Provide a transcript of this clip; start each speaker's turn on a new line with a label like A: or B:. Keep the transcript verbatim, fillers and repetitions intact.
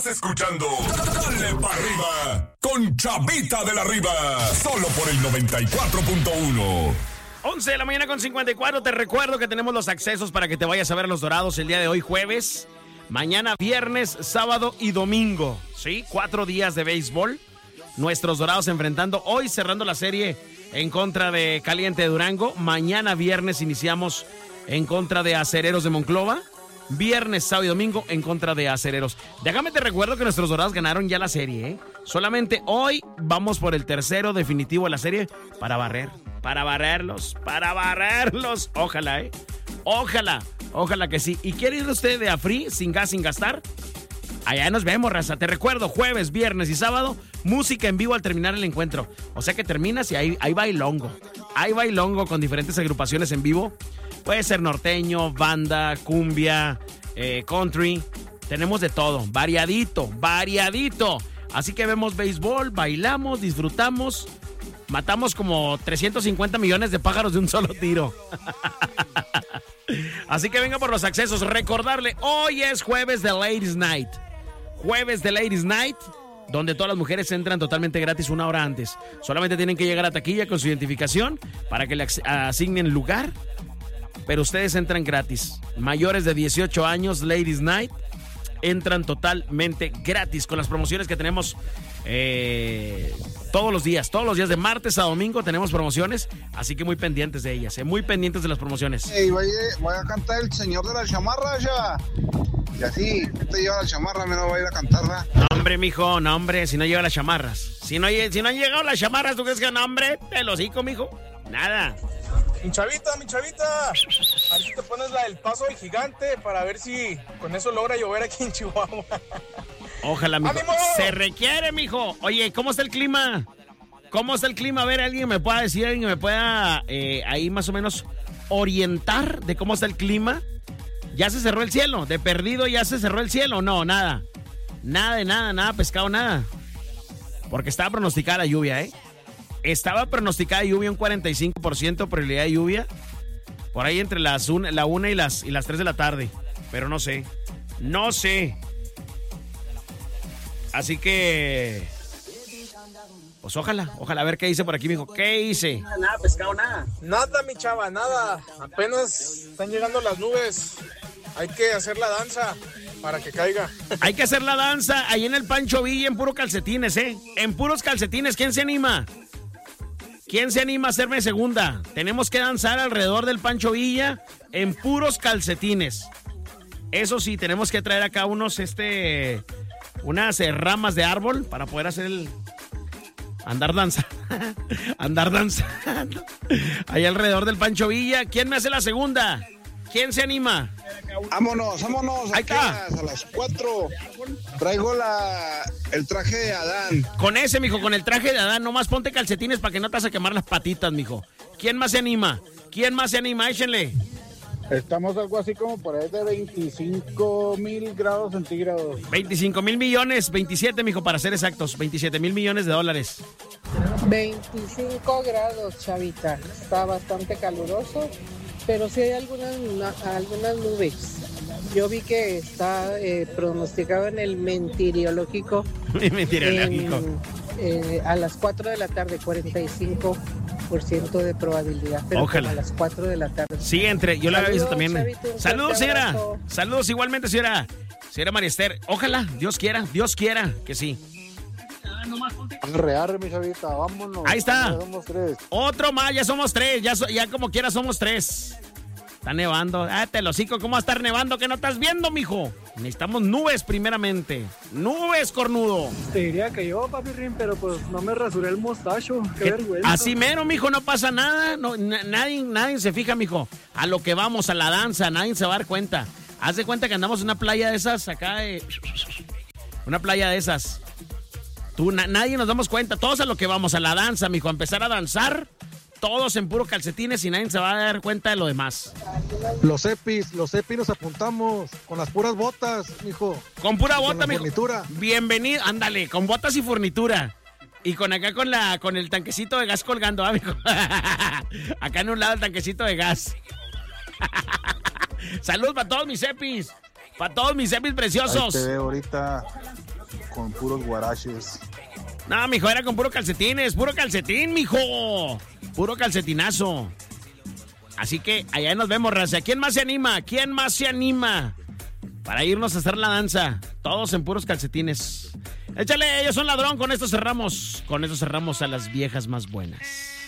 A: Estás escuchando Dale pa' Arriba con Chavita de la Riva, solo por el noventa y cuatro punto uno.
B: once de la mañana con cincuenta y cuatro. Te recuerdo que tenemos los accesos para que te vayas a ver a los Dorados el día de hoy, jueves. Mañana, viernes, sábado y domingo. ¿Sí? Cuatro días de béisbol. Nuestros Dorados enfrentando hoy, cerrando la serie en contra de Caliente de Durango. Mañana, viernes, iniciamos en contra de Acereros de Monclova. Viernes, sábado y domingo en contra de Acereros. Déjame te recuerdo que nuestros Dorados ganaron ya la serie, ¿eh? Solamente hoy vamos por el tercero definitivo de la serie para barrer. Para barrerlos, para barrerlos. Ojalá, ¿eh? Ojalá, ojalá que sí. ¿Y quiere ir usted de a free, sin gas, sin gastar? Allá nos vemos, raza. Te recuerdo, jueves, viernes y sábado, música en vivo al terminar el encuentro. O sea que terminas y ahí, ahí bailongo. Hay bailongo con diferentes agrupaciones en vivo. Puede ser norteño, banda, cumbia, eh, country. Tenemos de todo, variadito, variadito. Así que vemos béisbol, bailamos, disfrutamos. Matamos como trescientos cincuenta millones de pájaros de un solo tiro. Así que venga por los accesos. Recordarle, hoy es jueves de Ladies Night. Jueves de Ladies Night, donde todas las mujeres entran totalmente gratis una hora antes. Solamente tienen que llegar a taquilla con su identificación para que le asignen lugar. Pero ustedes entran gratis. Mayores de dieciocho años, Ladies Night, entran totalmente gratis con las promociones que tenemos eh, todos los días. Todos los días de martes a domingo tenemos promociones, así que muy pendientes de ellas, eh, muy pendientes de las promociones.
C: Hey, voy, a, voy a cantar El Señor de la Chamarra ya. Y así, te lleva la chamarra, me no va a ir a cantarla.
B: No, hombre, mijo, no, hombre, si no lleva las chamarras. Si no, si no han llegado las chamarras, ¿tú crees que no, hombre? El hocico, mijo. Nada.
D: Mi chavita, mi chavita, a ver si te pones la del paso del gigante para ver si con eso logra llover aquí en Chihuahua.
B: Ojalá, mijo.
D: ¡Ánimo!
B: Se requiere, mijo. Oye, ¿cómo está el clima? ¿Cómo está el clima? A ver, alguien me pueda decir, alguien me pueda eh, ahí más o menos orientar de cómo está el clima. ¿Ya se cerró el cielo? ¿De perdido ya se cerró el cielo? No, nada. Nada de nada, nada, pescado, nada. Porque estaba pronosticada la lluvia, ¿eh? Estaba pronosticada lluvia, un cuarenta y cinco por ciento probabilidad de lluvia. Por ahí entre las una, la una y las, y las tres de la tarde. Pero no sé. No sé. Así que... Pues ojalá, ojalá. A ver qué dice por aquí, mijo. ¿Qué hice?
D: Nada, nada, pescado, nada. Nada, mi chava, nada. Apenas están llegando las nubes. Hay que hacer la danza para que caiga.
B: Hay que hacer la danza ahí en el Pancho Villa en puro calcetines, ¿eh? En puros calcetines. ¿Quién se anima? ¿Quién se anima a hacerme segunda? Tenemos que danzar alrededor del Pancho Villa en puros calcetines. Eso sí, tenemos que traer acá unos, este, unas eh, ramas de árbol para poder hacer el... Andar danzando. Andar danzando. Ahí alrededor del Pancho Villa. ¿Quién me hace la segunda? ¿Quién se anima?
C: Vámonos, vámonos.
B: Ahí está.
C: A las cuatro. Traigo la, el traje de Adán.
B: Con ese, mijo, con el traje de Adán. Nomás ponte calcetines para que no te vas a quemar las patitas, mijo. ¿Quién más se anima? ¿Quién más se anima? Échenle.
E: Estamos algo así como por ahí de veinticinco mil grados centígrados.
B: veinticinco mil millones, veintisiete, mijo, para ser exactos. veintisiete mil millones de dólares.
F: veinticinco grados, chavita. Está bastante caluroso, pero sí hay algunas, algunas nubes. Yo vi que está eh, pronosticado en el mentiriológico.
B: Mentiriológico.
F: En, eh, a las cuatro de la tarde, cuarenta y cinco por ciento de probabilidad. Pero
B: ojalá.
F: A las cuatro de la tarde.
B: Sí, entre. Yo la había visto también.
F: Chavito,
B: Saludos, señora.
F: abrazo.
B: Saludos igualmente, señora. Señora María Esther. Ojalá, Dios quiera, Dios quiera que sí.
E: Arre, arre, mi chavita, vámonos.
B: Ahí está.
E: Ya somos tres.
B: Otro más, ya somos tres. Ya, so, ya como quiera somos tres. Está nevando. Ah, te lo hocico, ¿cómo va a estar nevando que no estás viendo, mijo? Necesitamos nubes primeramente. Nubes, cornudo.
G: Te diría que yo, papi Rin, pero pues no me rasuré el mostacho. Qué,
B: ¿Qué?
G: vergüenza.
B: Así mero, mijo, no pasa nada. No, na- nadie, nadie se fija, mijo. A lo que vamos, a la danza, nadie se va a dar cuenta. Haz de cuenta que andamos en una playa de esas acá de... Una playa de esas. Tú, na- nadie nos damos cuenta. Todos a lo que vamos, a la danza, mijo. A empezar a danzar. Todos en puro calcetines y nadie se va a dar cuenta de lo demás.
E: Los epis, los epis nos apuntamos con las puras botas, mijo.
B: Con pura
E: Con
B: bota,
E: la
B: mijo.
E: furnitura.
B: Bienvenido, ándale, con botas y furnitura. Y con acá con la con el tanquecito de gas colgando, ¿ah, mijo? Acá en un lado el tanquecito de gas. Saludos para todos mis epis. Para todos mis epis
E: Ahí
B: preciosos.
E: te veo ahorita.
C: con puros guaraches.
B: No, mijo, era con puro calcetines, puro calcetín, mijo. Puro calcetinazo. Así que allá nos vemos, raza. ¿Quién más se anima? ¿Quién más se anima? Para irnos a hacer la danza. Todos en puros calcetines. Échale, ellos son ladrón. Con esto cerramos. Con esto cerramos a las viejas más buenas.